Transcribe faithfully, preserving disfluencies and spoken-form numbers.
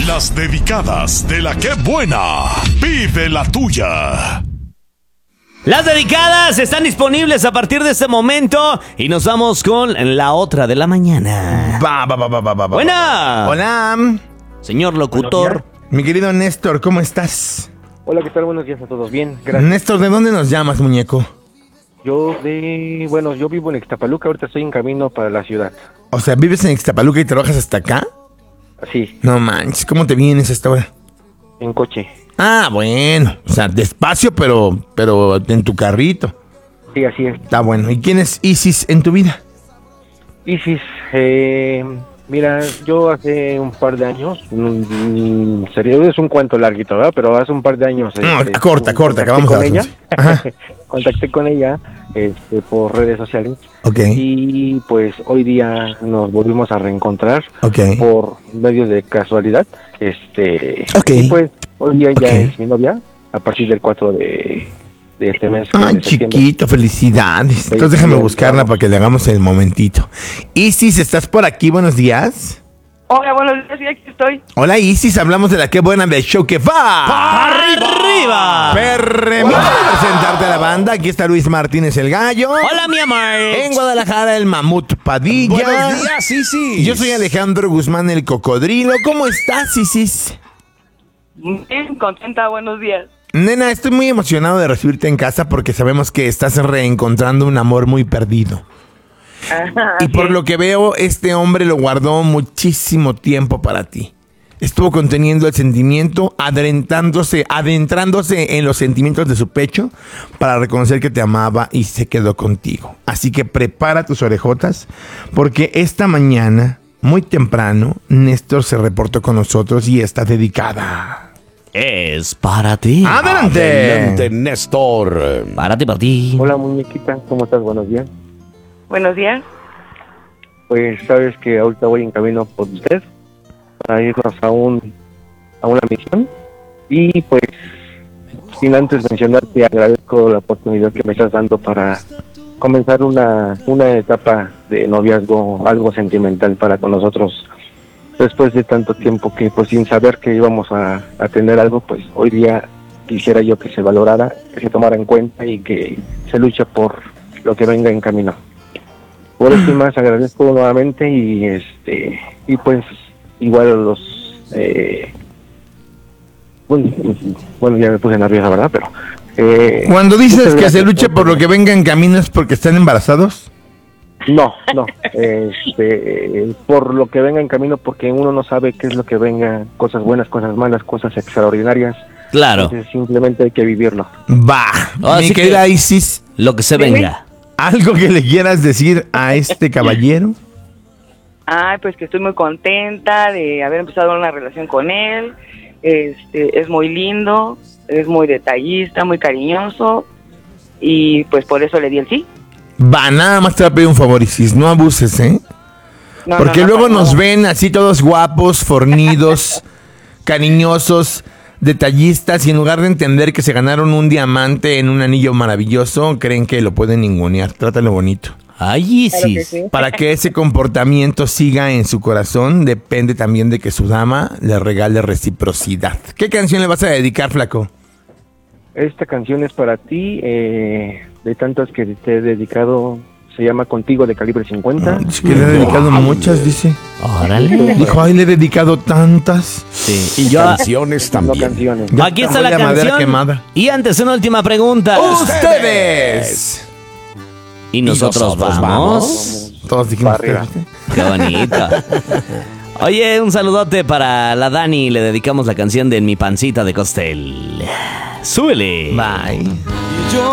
Las dedicadas de la que buena. Vive la tuya. Las dedicadas están disponibles a partir de este momento y nos vamos con la otra de la mañana. Va, va, va, va, va, va. Buena. Hola. Señor locutor. Mi querido Néstor, ¿cómo estás? Hola, ¿qué tal? Buenos días a todos. Bien, gracias. Néstor, ¿de dónde nos llamas, muñeco? Yo de... Bueno, yo vivo en Ixtapaluca, ahorita estoy en camino para la ciudad. O sea, ¿vives en Ixtapaluca y trabajas hasta acá? Sí, No manches, ¿cómo te vienes hasta ahora? en coche. Ah, bueno, o sea, despacio, pero, pero en tu carrito. Sí, así es. Está bueno. ¿Y quién es Isis en tu vida? Isis, eh... Mira, yo hace un par de años, mm, sería, es un cuento larguito, ¿verdad? Pero hace un par de años... No, este, corta, corta, acabamos con a ella. Ajá. Contacté con ella este, por redes sociales. Ok, Y pues hoy día nos volvimos a reencontrar ok. por medios de casualidad. Este, Ok. Y pues hoy día ya Ok. es mi novia, a partir del cuatro de, de este mes. Ay, de septiembre. chiquito, felicidades. Entonces déjame buscarla para que le hagamos el momentito. Isis, ¿estás por aquí? Buenos días. Hola, buenos días, sí, aquí estoy. Hola, Isis, hablamos de la que buena del show que va. ¡Arriba! Perremón de presentarte a la banda. Aquí está Luis Martínez el Gallo. Hola, mi amor. En Guadalajara, el Mamut Padilla. Buenos días, Isis. Y yo soy Alejandro Guzmán, el Cocodrilo. ¿Cómo estás, Isis? Bien, contenta, buenos días. Nena, estoy muy emocionado de recibirte en casa porque sabemos que estás reencontrando un amor muy perdido. Ajá, Y por sí. lo que veo, este hombre lo guardó muchísimo tiempo para ti. Estuvo conteniendo el sentimiento, adentrándose, adentrándose en los sentimientos de su pecho para reconocer que te amaba y se quedó contigo. Así que prepara tus orejotas porque esta mañana, muy temprano, Néstor se reportó con nosotros y está dedicada. Es para ti. ¡Adelante! Adelante, Néstor. Para ti, para ti. Hola, muñequita, ¿cómo estás? Buenos días. Buenos días. Pues sabes que ahorita voy en camino por usted para irnos a un a una misión. Y pues, sin antes mencionarte, agradezco la oportunidad que me estás dando para comenzar una, una etapa de noviazgo algo sentimental para con nosotros. Después de tanto tiempo que, pues, sin saber que íbamos a, a tener algo, pues hoy día quisiera yo que se valorara, que se tomara en cuenta y que se luche por lo que venga en camino. Por eso y más agradezco nuevamente y este y pues igual a los eh, bueno, bueno ya me puse nerviosa, ¿verdad? Pero eh, Cuando dices muchas que se gracias luche por lo que venga en camino es porque están embarazados. No, no, este, por lo que venga en camino, porque uno no sabe qué es lo que venga, cosas buenas, cosas malas, cosas extraordinarias. Claro. Entonces, simplemente hay que vivirlo. Va, Así mi que- querida Isis, Lo que se venga. ¿algo que le quieras decir a este caballero? Ay, pues que estoy muy contenta de haber empezado una relación con él. Este, es muy lindo, es muy detallista, muy cariñoso y pues por eso le di el sí. Va, nada más te voy a pedir un favor, Isis, no abuses, ¿eh? No, Porque no, no, luego para nos nada. ven así todos guapos, fornidos, cariñosos, detallistas, y en lugar de entender que se ganaron un diamante en un anillo maravilloso, creen que lo pueden ningunear. Trátalo bonito. Ay, Claro que Isis. sí. Para que ese comportamiento siga en su corazón, depende también de que su dama le regale reciprocidad. ¿Qué canción le vas a dedicar, flaco? Esta canción es para ti, eh, de tantas que te he dedicado, se llama Contigo de Calibre cincuenta. Es que le he dedicado muchas, dice. Órale. Dijo, ay, le he dedicado tantas. Sí. Y yo. Canciones No también. canciones. Ya Aquí está está la la madera canción. quemada. Y antes, una última pregunta. ¡Ustedes! Y nosotros, nosotros vamos. Todos dijimos Para arriba. ustedes. Qué bonito. Oye, un saludote para la Dani. Le dedicamos la canción de En mi pancita de costel. Súbele. Bye.